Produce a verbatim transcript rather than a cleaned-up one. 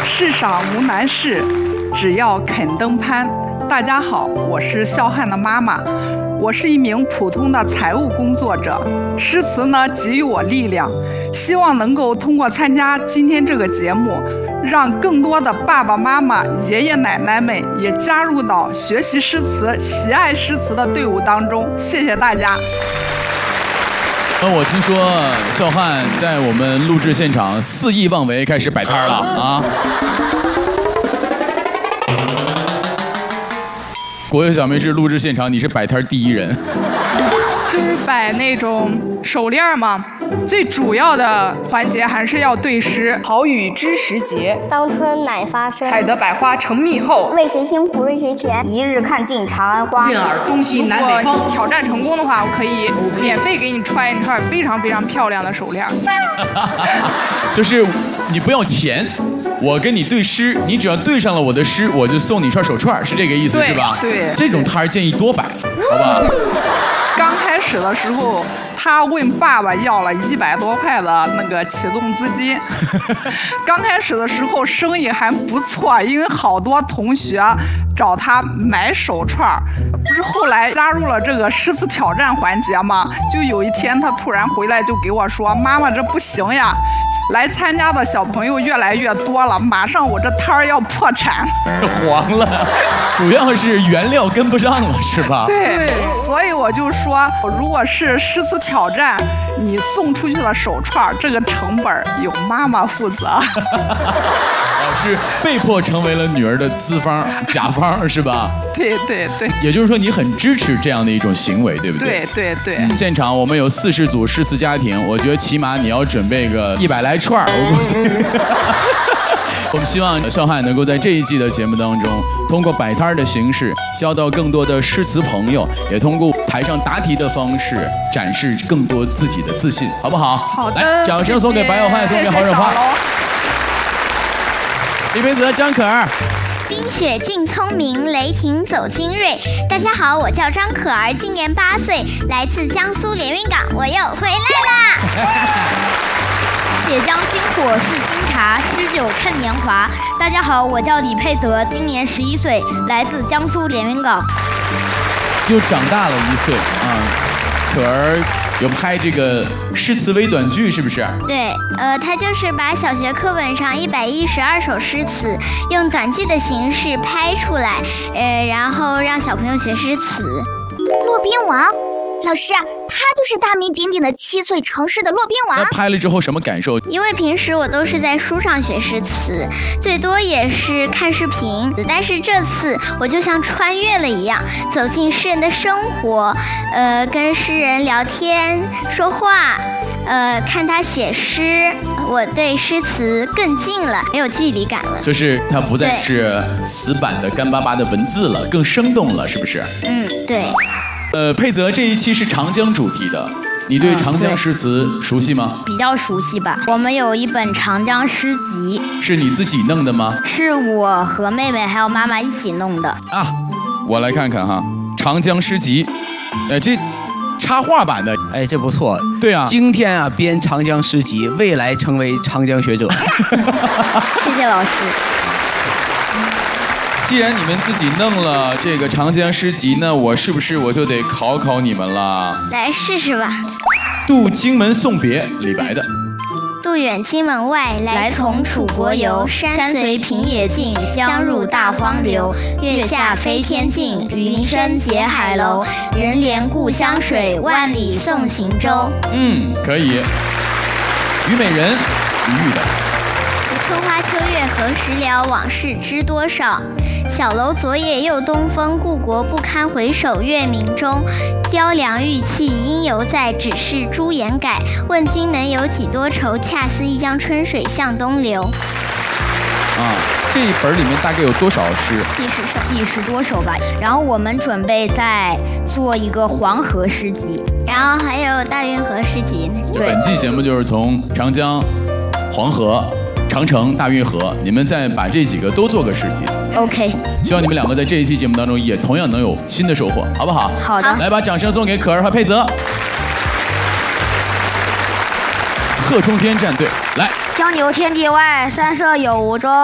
世上无难事，只要肯登攀。大家好，我是笑汉的妈妈，我是一名普通的财务工作者。诗词呢给予我力量，希望能够通过参加今天这个节目，让更多的爸爸妈妈、爷爷奶奶们也加入到学习诗词、喜爱诗词的队伍当中。谢谢大家。 那我听说笑汉在我们录制现场肆意妄为，开始摆摊了啊！国有小梅是录制现场，你是摆摊第一人。 就是摆那种手链嘛，最主要的环节还是要对诗。 好雨知时节， 当春乃发生。 采得百花成蜜后， 为谁辛苦为谁甜。一日看尽长安花。 运耳东西南北方。 如果你挑战成功的话，我可以免费给你穿一串非常非常漂亮的手链。 就是你不要钱。我跟你对诗，你只要对上了我的诗，我就送你一串手串，是这个意思是吧？ 对， 这种摊儿建议多摆，好吧？ 刚开始的时候，他问爸爸要了一百多块的那个启动资金。刚开始的时候生意还不错，因为好多同学找他买手串。不是后来加入了这个诗词挑战环节吗？就有一天他突然回来就给我说：“妈妈，这不行呀，来参加的小朋友越来越多了，马上我这摊儿要破产。” 黄了，主要是原料跟不上了，是吧？ 对，所以我就说，如果是诗词挑战，你送出去的手串，这个成本由妈妈负责。 哦，是被迫成为了女儿的资方、甲方，是吧？ 对对对。 也就是说，你很支持这样的一种行为，对不对？ 对对对。 嗯、现场我们有四十组诗词家庭，我觉得起码你要准备个一百来串儿，我估计。我们希望笑汉能够在这一季的节目当中，通过摆摊的形式交到更多的诗词朋友，也通过台上答题的方式展示更多自己的自信，好不好？ 好的。 来，掌声送给白小汉，送给郝忍花。李培泽、张可儿。 冰雪尽聪明，雷霆走精锐。大家好，我叫张可儿，今年八岁，来自江苏连云港，我又回来啦。 铁浆金火是金茶，诗酒趁年华。大家好，我叫李佩泽，今年十一岁，来自江苏连云港。 又长大了一岁啊！可儿有拍这个诗词微短剧，是不是？ 对，呃，他就是把小学课本上一百一十二首诗词用短剧的形式拍出来，呃，然后让小朋友学诗词。 骆宾王。老师，他就是大名鼎鼎的七岁成诗的骆宾王。 那拍了之后什么感受？ 因为平时我都是在书上学诗词，最多也是看视频，但是这次我就像穿越了一样，走进诗人的生活，呃，跟诗人聊天说话，呃，看他写诗，我对诗词更近了，没有距离感了。 就是它不再是死板的干巴巴的文字了，更生动了，是不是？ 嗯，对。 呃，佩泽这一期是长江主题的，你对长江诗词熟悉吗？ 比较熟悉吧。我们有一本长江诗集， 是你自己弄的吗？ 是我和妹妹还有妈妈一起弄的。 啊，我来看看哈，长江诗集，呃，这插画版的， 哎，这不错。 对啊， 今天啊编长江诗集，未来成为长江学者。 谢谢老师。 既然你们自己弄了这个长江诗集，那我是不是我就得考考你们了？ 来试试吧。 渡荆门送别，李白的。 渡远荆门外，来从楚国游。山随平野尽，江入大荒流。月下飞天镜，云生结海楼。人怜故乡水，万里送行舟。 嗯，可以。虞美人，李煜的。 春花秋月何时了？往事知多少？小楼昨夜又东风，故国不堪回首月明中。雕梁玉砌应犹在，只是朱颜改。问君能有几多愁？恰似一江春水向东流。 啊，这一本里面大概有多少诗？ 几十首， 几十多首吧。然后我们准备再做一个黄河诗集， 然后还有大运河诗集。 对，本季节目就是从长江、黄河、长城、大运河，你们再把这几个都做个诗集。 OK， 希望你们两个在这一期节目当中也同样能有新的收获，好不好？ 好的。 来，把掌声送给可儿和佩泽。贺冲天战队来。 江流天地外，山色有无踪。